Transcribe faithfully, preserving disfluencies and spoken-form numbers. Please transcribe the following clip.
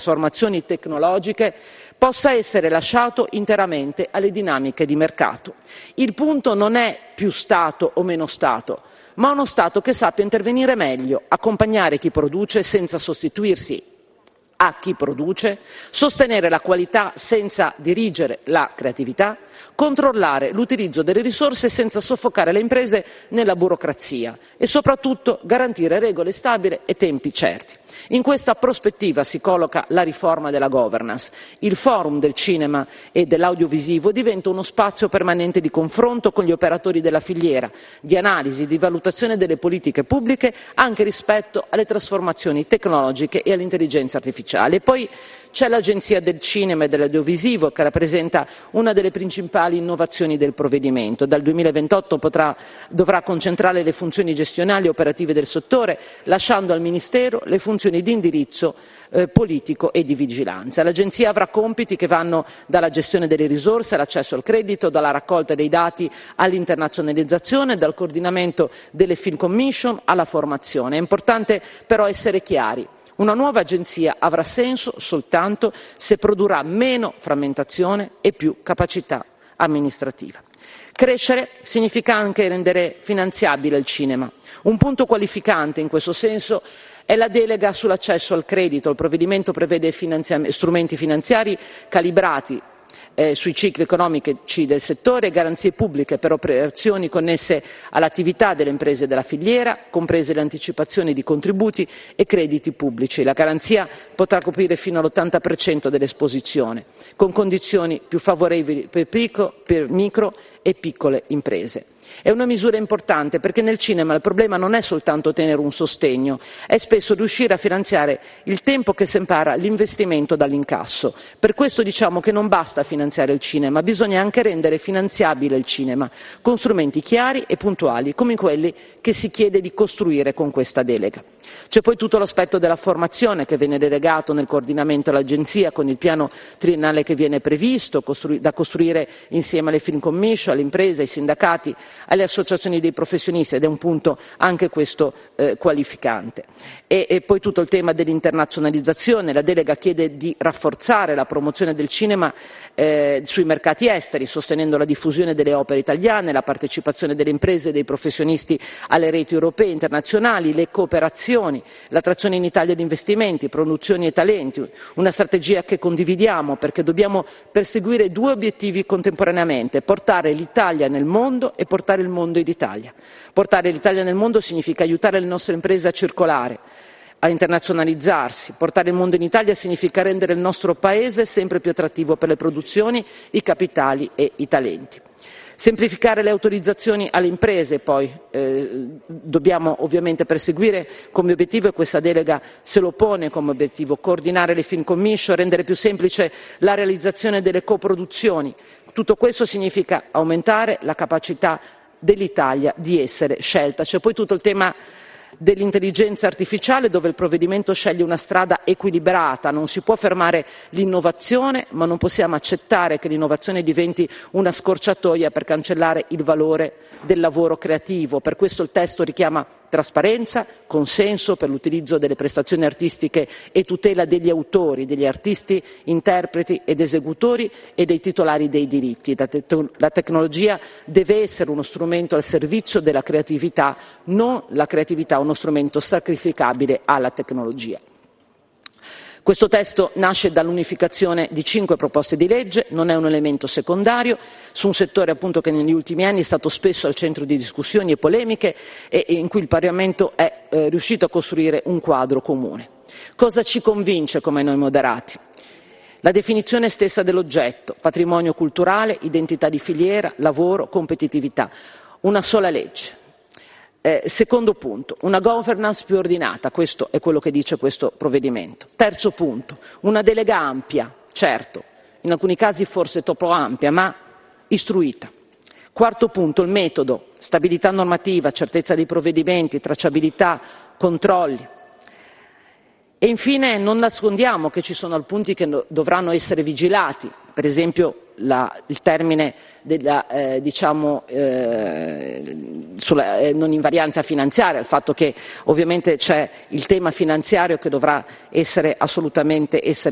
trasformazioni tecnologiche possa essere lasciato interamente alle dinamiche di mercato. Il punto non è più Stato o meno Stato, ma uno Stato che sappia intervenire meglio, accompagnare chi produce senza sostituirsi a chi produce, sostenere la qualità senza dirigere la creatività, controllare l'utilizzo delle risorse senza soffocare le imprese nella burocrazia e soprattutto garantire regole stabili e tempi certi. In questa prospettiva si colloca la riforma della governance. Il forum del cinema e dell'audiovisivo diventa uno spazio permanente di confronto con gli operatori della filiera, di analisi, di valutazione delle politiche pubbliche anche rispetto alle trasformazioni tecnologiche e all'intelligenza artificiale. E poi c'è l'Agenzia del Cinema e dell'Audiovisivo che rappresenta una delle principali innovazioni del provvedimento. Dal duemilaventotto potrà, dovrà concentrare le funzioni gestionali e operative del settore, lasciando al Ministero le funzioni di indirizzo eh, politico e di vigilanza. L'Agenzia avrà compiti che vanno dalla gestione delle risorse all'accesso al credito, dalla raccolta dei dati all'internazionalizzazione, dal coordinamento delle Film Commission alla formazione. È importante però essere chiari. Una nuova agenzia avrà senso soltanto se produrrà meno frammentazione e più capacità amministrativa. Crescere significa anche rendere finanziabile il cinema. Un punto qualificante in questo senso è la delega sull'accesso al credito. Il provvedimento prevede finanziam- strumenti finanziari calibrati Eh, sui cicli economici del settore, garanzie pubbliche per operazioni connesse all'attività delle imprese della filiera, comprese le anticipazioni di contributi e crediti pubblici. La garanzia potrà coprire fino all'ottanta per cento dell'esposizione, con condizioni più favorevoli per, pico, per micro e piccole imprese. È una misura importante perché nel cinema il problema non è soltanto ottenere un sostegno, è spesso riuscire a finanziare il tempo che separa l'investimento dall'incasso. Per questo diciamo che non basta finanziare il cinema, bisogna anche rendere finanziabile il cinema, con strumenti chiari e puntuali, come quelli che si chiede di costruire con questa delega. C'è poi tutto l'aspetto della formazione che viene delegato nel coordinamento all'Agenzia con il piano triennale che viene previsto, costru- da costruire insieme alle Film Commission, alle imprese, ai sindacati, alle associazioni dei professionisti, ed è un punto anche questo eh, qualificante. E, e poi tutto il tema dell'internazionalizzazione. La delega chiede di rafforzare la promozione del cinema eh, sui mercati esteri, sostenendo la diffusione delle opere italiane, la partecipazione delle imprese e dei professionisti alle reti europee e internazionali, le cooperazioni, l'attrazione in Italia di investimenti, produzioni e talenti, una strategia che condividiamo perché dobbiamo perseguire due obiettivi contemporaneamente: portare l'Italia nel mondo e portare il mondo in Italia. Portare l'Italia nel mondo significa aiutare le nostre imprese a circolare, a internazionalizzarsi. Portare il mondo in Italia significa rendere il nostro Paese sempre più attrattivo per le produzioni, i capitali e i talenti. Semplificare le autorizzazioni alle imprese, poi eh, dobbiamo ovviamente perseguire come obiettivo, e questa delega se lo pone come obiettivo, coordinare le Film Commission, rendere più semplice la realizzazione delle coproduzioni. Tutto questo significa aumentare la capacità dell'Italia di essere scelta. C'è poi tutto il tema dell'intelligenza artificiale, dove il provvedimento sceglie una strada equilibrata. Non si può fermare l'innovazione, ma non possiamo accettare che l'innovazione diventi una scorciatoia per cancellare il valore del lavoro creativo. Per questo il testo richiama trasparenza, consenso per l'utilizzo delle prestazioni artistiche e tutela degli autori, degli artisti, interpreti ed esecutori e dei titolari dei diritti. La, te- la tecnologia deve essere uno strumento al servizio della creatività, non la creatività uno strumento sacrificabile alla tecnologia. Questo testo nasce dall'unificazione di cinque proposte di legge, non è un elemento secondario, su un settore appunto che negli ultimi anni è stato spesso al centro di discussioni e polemiche e, e in cui il Parlamento è eh, riuscito a costruire un quadro comune. Cosa ci convince come noi moderati? La definizione stessa dell'oggetto: patrimonio culturale, identità di filiera, lavoro, competitività. Una sola legge. Eh, secondo punto, una governance più ordinata, questo è quello che dice questo provvedimento. Terzo punto, una delega ampia, certo, in alcuni casi forse troppo ampia, ma istruita. Quarto punto, il metodo, stabilità normativa, certezza dei provvedimenti, tracciabilità, controlli. E infine non nascondiamo che ci sono punti che no, dovranno essere vigilati, per esempio la, il termine della eh, diciamo, eh, sulla eh, non invarianza finanziaria, il fatto che ovviamente c'è il tema finanziario che dovrà essere assolutamente essere